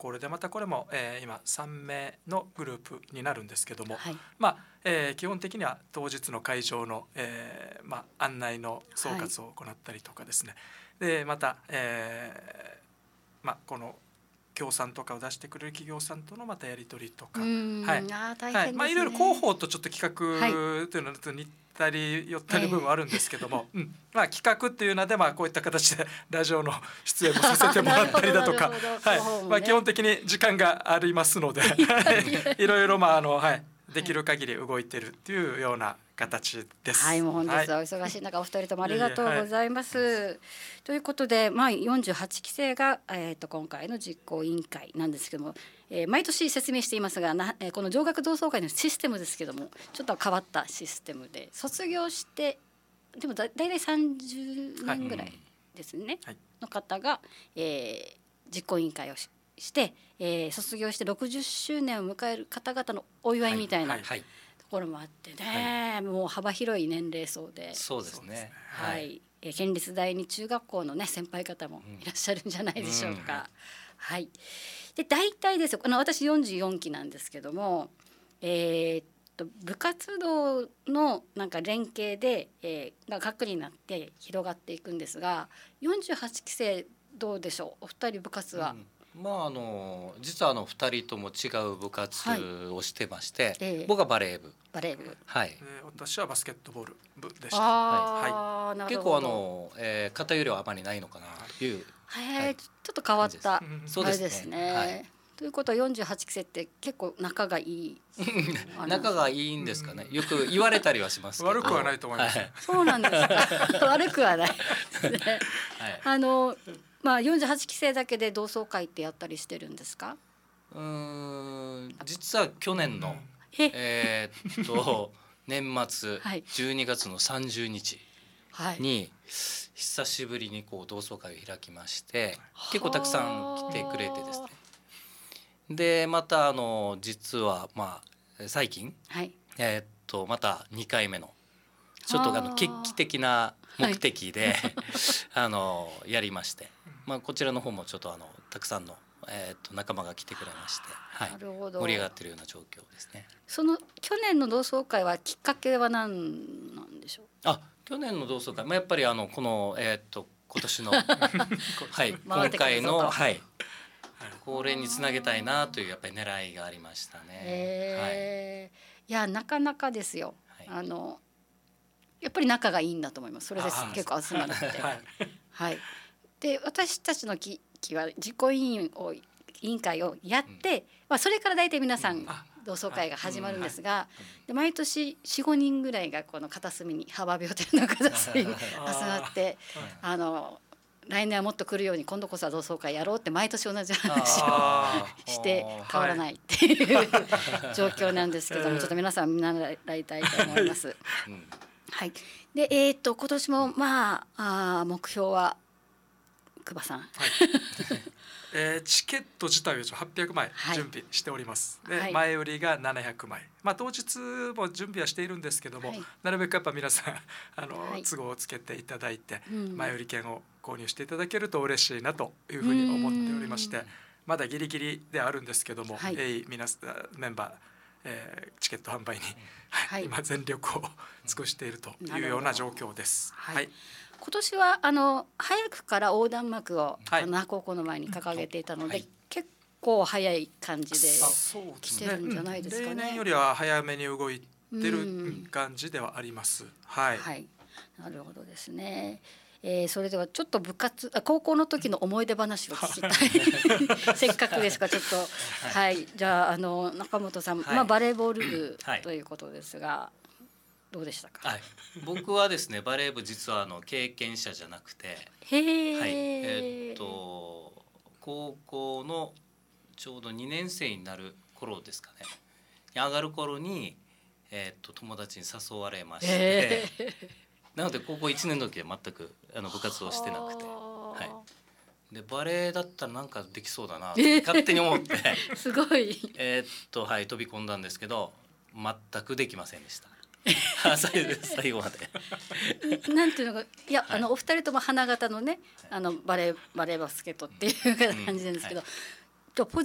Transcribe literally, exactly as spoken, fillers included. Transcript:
コールでまたこれも、えー、今さんめいのグループになるんですけども、 はい、 まあえー、基本的には当日の会場の、えーまあ、案内の総括を行ったりとかですね、はい、でまた、えーまあ、この協賛とかを出してくれる企業さんとのまたやり取りとか、はい、 あ大変ですね、 はい、まあ、いろいろ広報とちょっと企画というのと似たり寄ったり部分はあるんですけども、えーうんまあ、企画っていうので、まあ、こういった形でラジオの出演もさせてもらったりだとか、はいまあ、基本的に時間がありますのでいろいろ、まああのはい、できる限り動いてるっていうような形です。 はい、もう本日はお忙しい中、はい、お二人ともありがとうございます。いえいえ、はい、ということで、まあ、よんじゅうはちきせいが、えー、と今回の実行委員会なんですけども、えー、毎年説明していますがな、えー、この上学同窓会のシステムですけどもちょっと変わったシステムで、卒業してでもだだいたいさんじゅうねんぐらいですね、はい、の方が、えー、実行委員会を し, して、えー、卒業してろくじゅっしゅうねんを迎える方々のお祝いみたいな、はいはいはい、ところもあってね、はい、もう幅広い年齢層で、 そうですね、 はい、え県立第二中学校の、ね、先輩方もいらっしゃるんじゃないでしょうか、うんうん、はい、で大体ですよ、この私よんじゅうよんきなんですけども、えー、っと部活動のなんか連携で、えー、が核になって広がっていくんですが、よんじゅうはちきせいどうでしょう、お二人部活は、 うん、まあ、あの実はあのふたりとも違う部活をしてまして、はい、えー、僕はバレー部、 バレー部、 はい、 えー、私はバスケットボール部でした。 あ、 はい、結構あの、えー、偏りはあまりないのかなという、 はい、ちょっと変わったあれですね。 はい、 ということはよんじゅうはちきせいって結構仲がいい仲がいいんですかね、よく言われたりはしますけど悪くはないと思います、はい、 そうなんですか悪くはない、ね、はい、あのまあ、よんじゅうはちきせいだけで同窓会ってやったりしてるんですか？ うーん、実は去年の、えー、っと年末、はい、じゅうにがつのさんじゅうにちに久しぶりにこう同窓会を開きまして、結構たくさん来てくれてですね、でまたあの実はまあ最近、はい、えー、っとまたにかいめのちょっとあの決起的な目的で、はい、あのやりまして、まあ、こちらの方もちょっとあのたくさんの、えー、と仲間が来てくれまして、はい、なるほど、盛り上がっているような状況ですね。 その去年の同窓会はきっかけは何なんでしょう？ あ、去年の同窓会、まあ、やっぱりあのこの、えー、と今年の、はい、今回の、はい、恒例につなげたいなというやっぱり狙いがありましたね。 えー、はい、いやなかなかですよ、はい、あのやっぱり仲がいいんだと思います。それです結構集まるって、はい、はい、で私たちの期は実行委員を委員会をやって、うん、まあ、それから大体皆さん同窓会が始まるんですが、で毎年 よん,ご 人ぐらいがこの片隅に幅病店の片隅に集まってあの来年はもっと来るように今度こそは同窓会やろうって毎年同じ話をして変わらないっていう状況なんですけども、ちょっと皆さん見習いたいと思います。はい、で、えー、と今年もまあ、あ目標は久保さん、はい、 えー、チケット自体ははっぴゃくまい準備しております、はい、で、はい、前売りがななひゃくまい、まあ、当日も準備はしているんですけども、はい、なるべくやっぱ皆さんあの、はい、都合をつけていただいて、うん、前売り券を購入していただけると嬉しいなというふうに思っておりまして、まだギリギリではあるんですけども、はい、えー、皆メンバー、えー、チケット販売に、はい、今全力を尽くしているというような状況です。はい、はい、今年はあの早くから横断幕を、はい、那覇高校の前に掲げていたので、はい、結構早い感じで来てるんじゃないですかね。 例年よりは早めに動いてる感じではあります。はい、 はい、なるほどですね。えー、それではちょっと部活高校の時の思い出話を聞きたいせっかくですからちょっと、はい、はい、じゃあ、あの中本さん、はい、まあ、バレーボール部ということですが、はい、どうでしたか？ はい、僕はですねバレー部実はあの経験者じゃなくて、 へー、 はい、えー、っと高校のちょうどにねんせいになる頃ですかねに上がる頃に、えー、っと友達に誘われまして、なので高校いちねんの時は全くあの部活をしてなくて、はい、でバレエだったらなんかできそうだなって勝手に思ってすごいえっと、はい、飛び込んだんですけど全くできませんでした最後までなんていうのか、いや、はい、あのお二人とも花形のね、あのバレーバレーバスケットっていう感じなんですけど、うん、はい、ポ